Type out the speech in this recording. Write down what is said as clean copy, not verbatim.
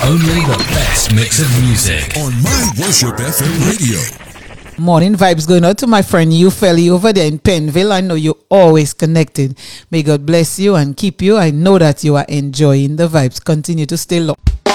Only the best mix of music on My Worship FM Radio. Morning vibes going out to my friend Ufeli over there in Penville. I know you're always connected. May God bless you and keep you. I know that you are enjoying the vibes. Continue to stay low.